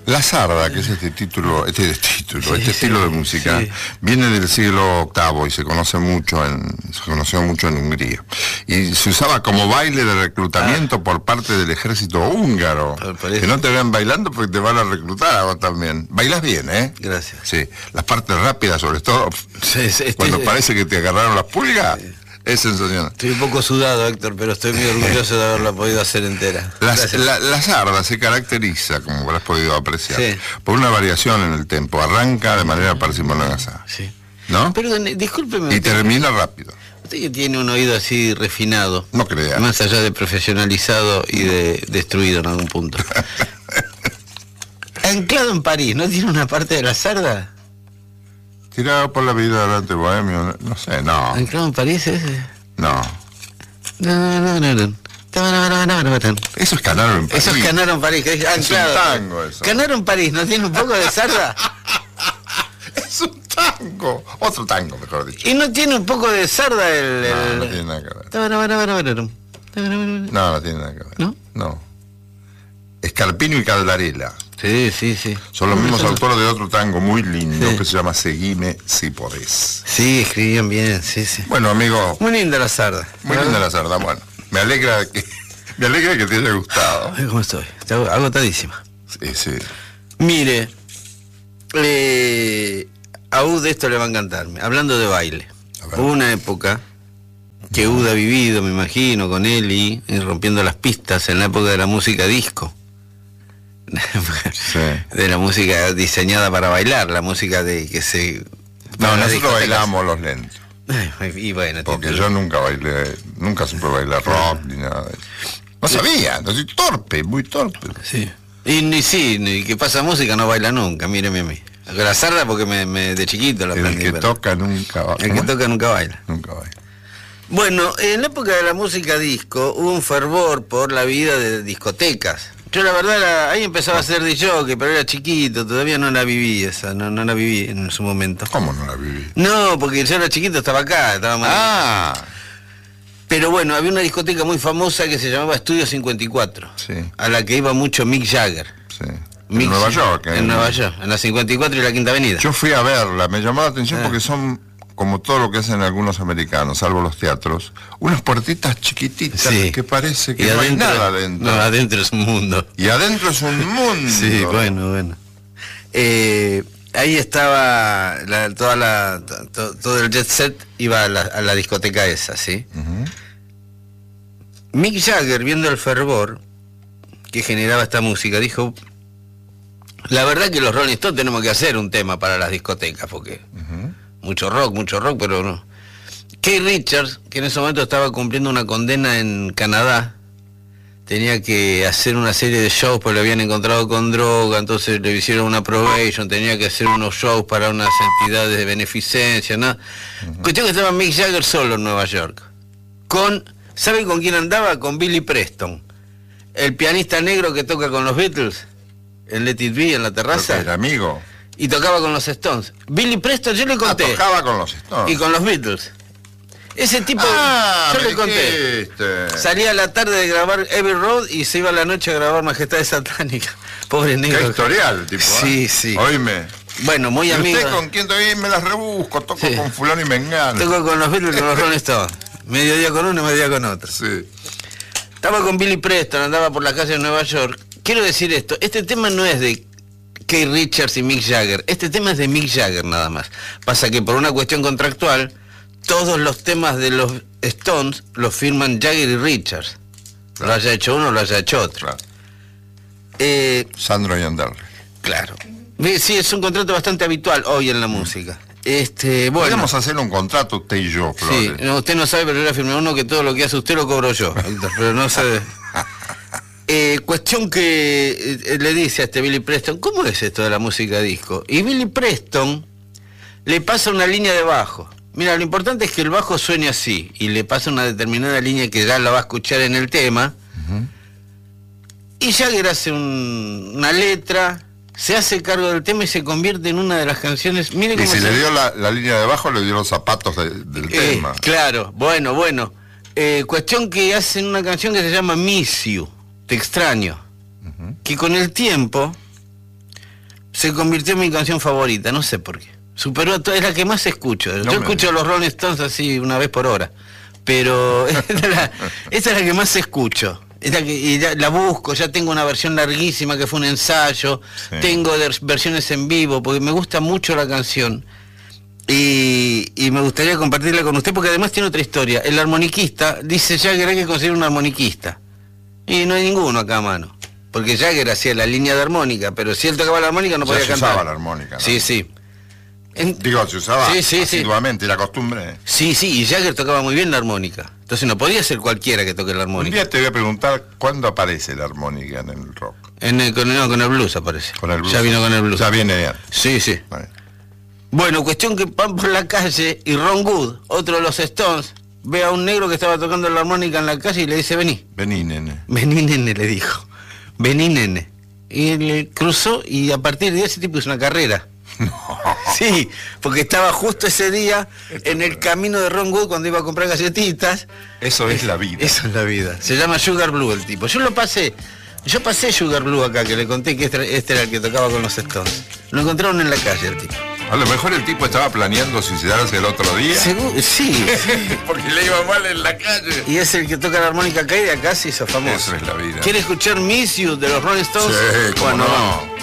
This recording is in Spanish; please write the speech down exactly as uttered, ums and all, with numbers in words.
La sarda, que es este título, este título, Sí, este sí, estilo de música, sí. viene del siglo octavo y se conoce mucho en, se conoció mucho en Hungría. Y se usaba como baile de reclutamiento ah. por parte del ejército húngaro. Que no te vean bailando porque te van a reclutar a vos también. Bailás bien, ¿eh? Gracias. Sí, las partes rápidas sobre todo. Sí, sí, cuando sí. parece que te agarraron las pulgas. Sí. Es sensacional. Estoy un poco sudado, Héctor, pero estoy muy orgulloso de haberla podido hacer entera. La, la, la sarda se caracteriza, como habrás podido apreciar, sí. por una variación en el tempo. Arranca de manera parsimoniosa. Sí. ¿No? Pero discúlpeme. Y usted, termina rápido. Usted tiene un oído así refinado. No crea. Más allá de profesionalizado y de destruido en algún punto. Anclado en París, ¿no tiene una parte de la sarda? Tirado por la vida adelante, bohemio, no sé, no. ¿Anclado en París ese? No. Eso es Canaro en París. Eso es Canaro en París, que es anclado. Es un tango eso. Canaro en París, ¿no tiene un poco de sarda? Es un tango. Otro tango, mejor dicho. ¿Y no tiene un poco de sarda el...? No, el... no tiene nada que ver. No, no tiene nada que ver. ¿No? No. Escarpino y Caldarela. Sí, sí, sí. Son los mismos autores de otro tango muy lindo sí. que se llama Seguime si podés. Sí, escribían bien, sí, sí. Bueno, amigo. Muy linda la sarda. Muy linda la sarda, bueno. Me alegra que, me alegra que te haya gustado. Ay, ¿cómo estoy? Estoy agotadísima. Sí, sí. Mire, eh, a U de esto le va a encantar. Hablando de baile. Hubo una época que U ha vivido, me imagino, con Eli, rompiendo las pistas en la época de la música disco. Sí. De la música diseñada para bailar, la música de que se... No, nosotros bailamos los lentos. Y bueno, porque yo nunca bailé, nunca supe bailar rock ni nada de eso. No sí. sabía, no soy torpe, muy torpe. Sí. Y ni sí, ni que pasa música no baila nunca, míreme a mí. La sarda porque me, me de chiquito la aprendí. El que pero... toca nunca baila. El que toca nunca baila. Nunca baila. Bueno, en la época de la música disco hubo un fervor por la vida de discotecas. Yo la verdad la, ahí empezaba a ser D J, pero era chiquito, todavía no la viví esa, no, no la viví en su momento. ¿Cómo no la viví? No, porque yo era chiquito, estaba acá, estaba mal. Ah. Pero bueno, había una discoteca muy famosa que se llamaba Estudio cincuenta y cuatro, sí. a la que iba mucho Mick Jagger. Sí. Mick en Nueva York. En, en Nueva York, en la cincuenta y cuatro y la Quinta Avenida. Yo fui a verla, me llamó la atención ah. porque son... como todo lo que hacen algunos americanos, salvo los teatros, unas puertitas chiquititas sí. que parece que y no adentro, hay nada adentro. No, adentro es un mundo. Y adentro es un mundo. Sí, bueno, bueno. Eh, ahí estaba la, toda la, to, todo el jet set iba a la, a la discoteca esa, ¿sí? Uh-huh. Mick Jagger, viendo el fervor que generaba esta música, dijo, la verdad que los Rolling Stones tenemos que hacer un tema para las discotecas, porque... Uh-huh. Mucho rock, mucho rock, pero no. Keith Richards, que en ese momento estaba cumpliendo una condena en Canadá, tenía que hacer una serie de shows porque lo habían encontrado con droga, entonces le hicieron una probation, tenía que hacer unos shows para unas entidades de beneficencia, ¿no? Uh-huh. Cuestión que estaba Mick Jagger solo en Nueva York. Con, ¿saben con quién andaba? Con Billy Preston, el pianista negro que toca con los Beatles, en Let It Be, en la terraza. El amigo. Y tocaba con los Stones. Billy Preston, yo le conté. Ah, tocaba con los Stones. Y con los Beatles. Ese tipo, ah, yo le conté. Dijiste. Salía a la tarde de grabar Abbey Road y se iba a la noche a grabar Majestades Satánicas. Pobre negro. Qué historial, tipo. Sí, ¿eh? sí. Oíme. Bueno, muy ¿Y amigo. ¿Usted con quién todavía me las rebusco? Toco sí. con fulano y mengano. Toco con los Beatles y con los Rolling Stones. Medio día con uno, medio día con otro. Sí. Estaba con Billy Preston, andaba por la calle de Nueva York. Quiero decir esto, este tema no es de Keith Richards y Mick Jagger. Este tema es de Mick Jagger nada más. Pasa que por una cuestión contractual, todos los temas de los Stones los firman Jagger y Richards. Claro. Lo haya hecho uno, lo haya hecho otro. Claro. Eh, Sandro y Anderle. Claro. Sí, es un contrato bastante habitual hoy en la mm. música. Este, bueno. Podemos hacer un contrato usted y yo, Flores. Sí, no, usted no sabe, pero yo le firmé uno que todo lo que hace usted lo cobro yo. Pero no sabe. Eh, cuestión que eh, le dice a este Billy Preston, ¿cómo es esto de la música disco? Y Billy Preston le pasa una línea de bajo. Mira, lo importante es que el bajo suene así, y le pasa una determinada línea que ya la va a escuchar en el tema. Uh-huh. Y Jagger hace un, una letra, se hace cargo del tema y se convierte en una de las canciones. Mire cómo y si se... le dio la, la línea de bajo, le dio los zapatos de, del eh, tema. Claro, bueno, bueno. Eh, cuestión que hacen una canción que se llama Miss You. Te extraño, uh-huh. que con el tiempo se convirtió en mi canción favorita, no sé por qué. Superó a todas, es la que más escucho. No Yo me... escucho a los Rolling Stones así una vez por hora, pero esta es la, esta es la que más escucho. Es la, que, y ya, la busco, ya tengo una versión larguísima que fue un ensayo, sí. Tengo de, versiones en vivo, porque me gusta mucho la canción. Y, y me gustaría compartirla con usted, porque además tiene otra historia. El armoniquista, dice Jagger, hay que conseguir un armoniquista. Y no hay ninguno acá a mano. Porque Jagger hacía la línea de armónica, pero si él tocaba la armónica no ya podía se cantar. usaba la armónica, ¿no? Sí, sí. En... Digo, se usaba sí, sí, asiduamente, sí. La costumbre. Sí, sí, y Jagger tocaba muy bien la armónica. Entonces no podía ser cualquiera que toque la armónica. Un día te voy a preguntar cuándo aparece la armónica en el rock. En el, con, no, con el blues aparece. Con el blues. Ya vino con el blues. Ya viene de antes. Sí, sí. Vale. Bueno, cuestión que van por la calle y Ron Wood, otro de los Stones, ve a un negro que estaba tocando la armónica en la calle y le dice, vení. Vení, nene. Vení, nene, le dijo. Vení, nene. Y él cruzó y a partir de ese tipo hizo una carrera. No. Sí, porque estaba justo ese día en el camino de Ron Wood cuando iba a comprar galletitas. Eso es la vida. Eso es la vida. Se llama Sugar Blue el tipo. Yo lo pasé. Yo pasé Sugar Blue acá, que le conté que este, este era el que tocaba con los Stones. Lo encontraron en la calle el tipo. A lo mejor el tipo estaba planeando suicidarse el otro día. Seguro, sí. Porque le iba mal en la calle. Y es el que toca la armónica acá y de acá se hizo famoso. Eso es la vida. ¿Quiere escuchar Miss You de los Rolling Stones? Sí, cómo bueno, no.